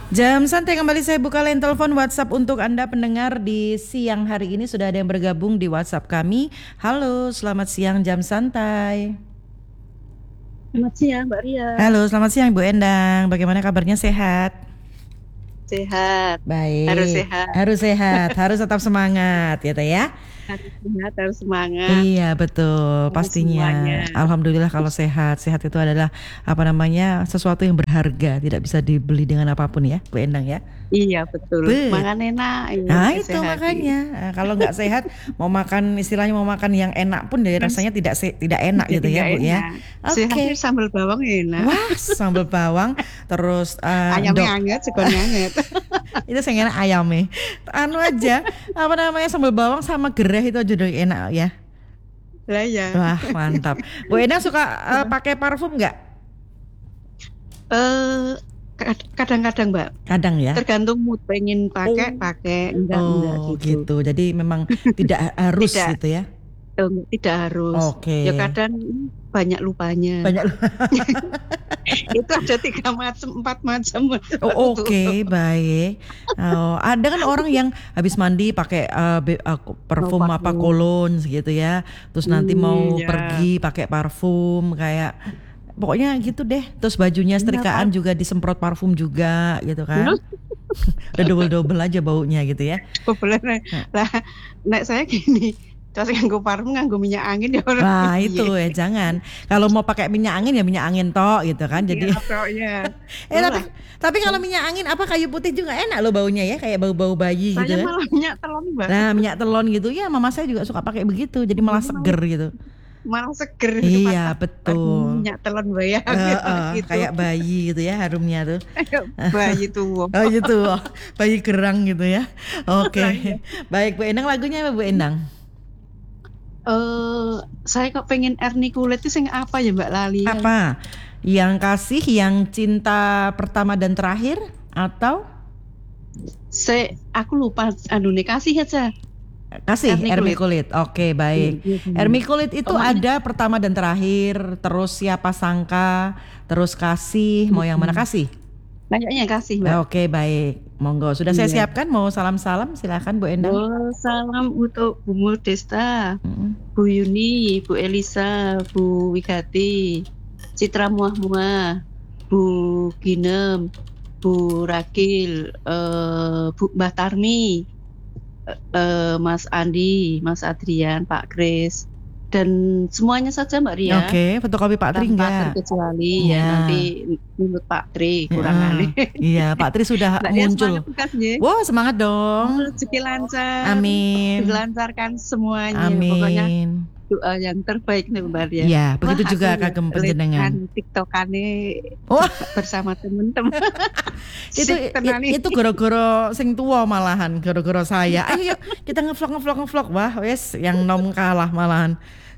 Jam santai kembali saya buka line telepon WhatsApp untuk Anda pendengar di siang hari ini sudah ada yang bergabung di WhatsApp kami. Halo, selamat siang jam santai. Selamat siang, Mbak Ria. Halo, selamat siang Ibu Endang. Bagaimana kabarnya, sehat? Sehat. Harus Baik, sehat. harus sehat, harus tetap semangat ya Teh ya. Harus sehat, harus semangat. Iya betul, Harus pastinya. semuanya. Alhamdulillah kalau sehat. Sehat itu adalah apa namanya sesuatu yang berharga, tidak bisa dibeli dengan apapun ya, Bu Endang ya. Iya, betul. Bet. Makan enak, iya, Nah itu kesehatan. makanya kalau nggak sehat mau makan istilahnya mau makan yang enak pun dari Terus rasanya tidak enak gitu jadi ya nggak Bu ya. enak. Sehatnya Oke. sambal bawang enak. Wah sambal bawang terus Ayamnya dok anget, segonnya anget. itu saya enak ayamnya. Anu aja apa namanya sambal bawang sama gereh itu aja udah enak ya. Lah ya. Wah mantap. Bu Ena suka pakai parfum nggak? Eh, kadang-kadang, Mbak. Kadang ya. Tergantung mood, pengen pakai, Oh. pakai, enggak Oh gitu. gitu. Jadi memang tidak harus Tidak, gitu ya. tidak harus. Ya Oke. kadang banyak lupanya. Banyak. Itu ada 3 macam, 4 macam. Oh, oke, baik. Oh, ada kan orang yang habis mandi pakai parfum apa Parfum. cologne gitu ya. Terus nanti mau Ya. pergi pakai parfum kayak pokoknya gitu deh. Terus bajunya Iya, setrikaan juga disemprot parfum juga gitu kan. Udah double-double aja baunya gitu ya. Boleh. Nah, Lah, nek saya gini, terus nganggo parfum nganggo minyak angin ya ora wah itu piye. ya jangan. Kalau mau pakai minyak angin ya minyak angin tok gitu kan. Iya, Jadi tok ya. eh tapi Ora. tapi kalau minyak angin apa kayu putih juga enak loh baunya ya kayak bau-bau bayi gitu Saya ya. malah minyak telon, Mbak. Nah, minyak telon gitu ya, mama saya juga suka pakai begitu, jadi malah Jadi seger gitu. malah seger Iya, patah parfum betul. minyak telon bayang gitu. Kayak bayi gitu ya harumnya tuh. Kayak bayi tua. Oh gitu, oh, bayi gerang gitu ya. Oke, Lah ya. baik Bu Endang lagunya apa Bu Endang? Saya kok pengen Erni kulit itu sing apa ya, Mbak, lali ya. Apa? Yang kasih, yang cinta pertama dan terakhir atau Aku lupa anu nih, kasih aja. kasih Erni Ermi kulit. Kulit? Oke, baik. Iya, Ermi Kulit itu oh, maknya. ada pertama dan terakhir, terus siapa sangka, terus kasih, mau yang mana kasih? Kayaknya kasih, Mbak. Oke, baik. Monggo. Sudah saya Iya. siapkan. Mau salam-salam? Silakan Bu Endang. Oh, salam untuk Bu Modesta, Mm-mm. Bu Yuni, Bu Elisa, Bu Wigati, Citra Muah-Muah, Bu Ginem, Bu Rakil, Bu Mbah Tarmi, Mas Andi, Mas Adrian, Pak Kris, dan semuanya saja Mbak Ria, Oke, fotokopi Pak Tri tanpa enggak? terkecuali. Iya. Nanti menurut Pak Tri kurang aneh. Iya, Pak Tri sudah Mbak Ria muncul. semangat tugas ya. Wow, semangat dong. Rezeki lancar, Amin. dilancarkan semuanya. Pokoknya Amin. doa yang terbaik nih Mbak Ria. Iya, begitu Wah, juga aku kagem panjenengan. TikTokane Wah, bersama temen-temen. itu Sik tenan itu goro-goro sing tua malahan, goro-goro saya. Ayo yuk, kita ngevlog. Wah, wes yang nom kalah malahan.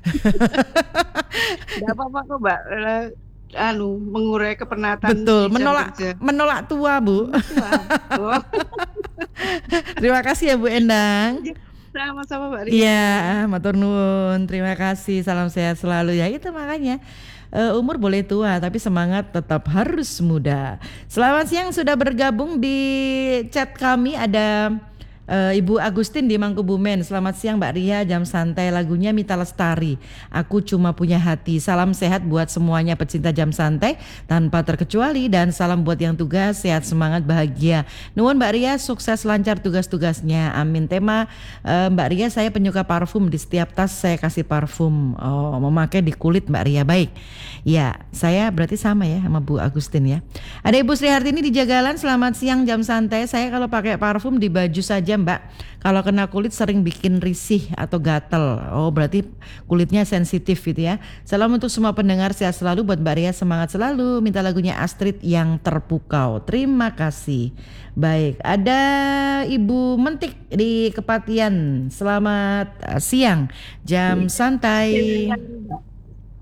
Enggak apa-apa kok Mbak. Mengurai kepenatan Betul, di jam menolak kerja. menolak tua, Bu. Wah, Terima kasih ya Bu Endang. sama-sama Mbak Ria. Iya, matur nuwun. Terima kasih. Salam sehat selalu ya. Itu makanya umur boleh tua tapi semangat tetap harus muda. Selamat siang sudah bergabung di chat kami ada Ibu Agustin di Mangkubumen. Selamat siang Mbak Ria, jam santai lagunya Mita Lestari. Aku cuma punya hati. Salam sehat buat semuanya pecinta jam santai tanpa terkecuali dan salam buat yang tugas sehat semangat bahagia. Nuwun Mbak Ria sukses lancar tugas-tugasnya. Amin. Tema Mbak Ria saya penyuka parfum di setiap tas saya kasih parfum. Oh, memakai di kulit Mbak Ria baik. Ya, saya berarti sama ya sama Bu Agustin ya. Ada Ibu Sri Hartini di Jagalan. Selamat siang jam santai. Saya kalau pakai parfum di baju saja Mbak. Kalau kena kulit sering bikin risih atau gatel. Oh berarti kulitnya sensitif gitu ya. Salam untuk semua pendengar sehat selalu buat Mbak Ria semangat selalu. Minta lagunya Astrid yang terpukau. Terima kasih. Baik ada Ibu Mentik di Kepatian. Selamat siang jam santai.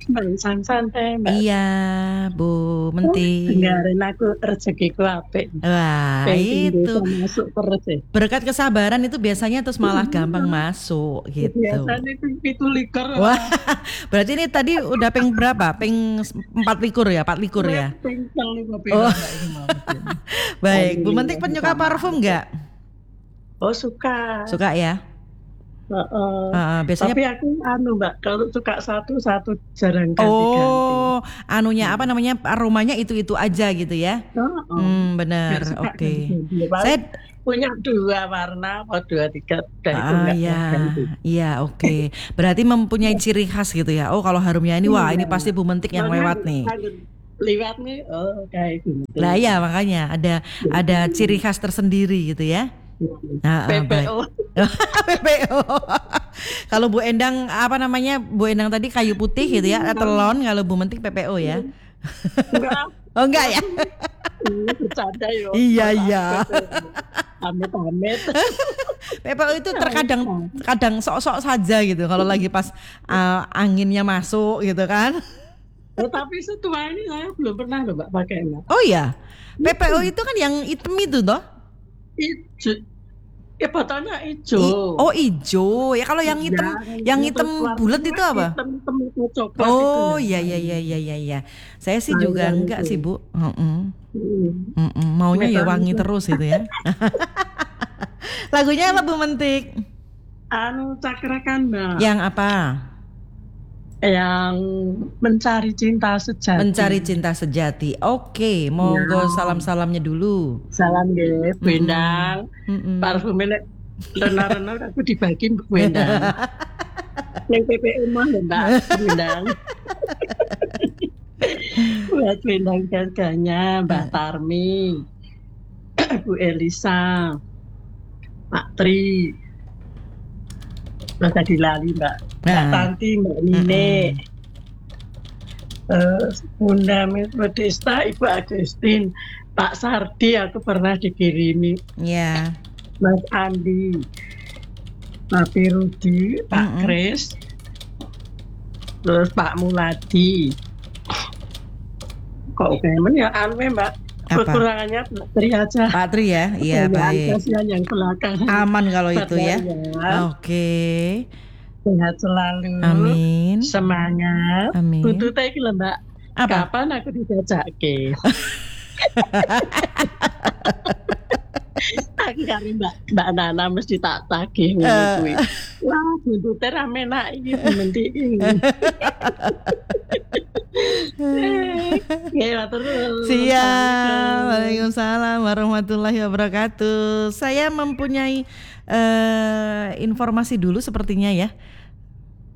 Barusan santai Mbak. Iya, Bu Mentik. Dengarin aku rezekiku apik. Wah, Pengen itu bisa masuk terus ya. berkat kesabaran itu biasanya terus malah gampang masuk gitu. Biasanya itu liker. Wah, berarti ini tadi udah ping berapa? Ping 4 likur ya, 4 likur ya. Oh. Baik, Bu Mentik penyuka parfum nggak? Oh suka. Suka ya. Biasanya. Tapi aku Mbak, kalau suka satu jarang ganti-ganti. Oh, anunya apa namanya, aromanya itu aja gitu ya. Benar. Oke. Saya punya 2 warna atau 2, 3 dan itu enggak ganti. Iya, oke. Berarti mempunyai ciri khas gitu ya. Oh, kalau harumnya ini wah ini pasti Bu Mentik yang lewat nih. Lewat nih, oh kayak gitu. Lah ya makanya ada ciri khas tersendiri gitu ya. PPO. PPO. Kalau Bu Endang apa namanya? Bu Endang tadi kayu putih gitu ya, telon. Kalau Bu Mentik PPO ya. Enggak. Oh enggak ya? Bercanda yo. Iya. Amit-amit. PPO itu kadang sok-sok saja gitu. Kalau lagi pas anginnya masuk gitu kan. Tapi setua ini saya belum pernah loh Mbak pakai Mbak. Oh iya. PPO itu kan yang hitam itu toh? Hijau. Ya botolnya hijau. Oh hijau. Ya kalau yang hitam bulat itu apa? Hitam itu coklat. Oh iya. Saya sih juga enggak sih Bu. Maunya ya wangi terus itu ya. Lagunya apa Bu Mentik? Cakrakan Mbak. Yang apa? Yang mencari cinta sejati. Mencari cinta sejati. Oke, monggo salam-salamnya dulu. Salam nggih, Bendang. Parfumnya lena-lena aku dibagi Mbak Bendang. Yang PPU mah Mbak Bendang. Buat Bendang harganya Mbak Tarmi, Bu Elisa, Pak Tri. Tadi lali Mbak Tanti, Mbak Nine, Bunda Modesta, Ibu Agustin, Pak Sardi aku pernah dikirimi, Mas Andi, Pak Pirudi, Pak Kris, terus Pak Muladi. Kok kemen ya Mbak? Kekurangannya Pak Tri aja. Pak Tri ya, iya baik. Kasihan yang belakang. Aman kalau itu ya. Oke. Sehat selalu. Amin. Semangat. Amin. Butuh teh iki lho Mbak. Apa? Kapan aku dijajake? Aku karo Mbak Nana mesti tak tagih ngono kuwi. Wah, buntute rame nak iki Mentik. Siap. Waalaikumsalam warahmatullahi wabarakatuh. Saya mempunyai informasi dulu sepertinya ya.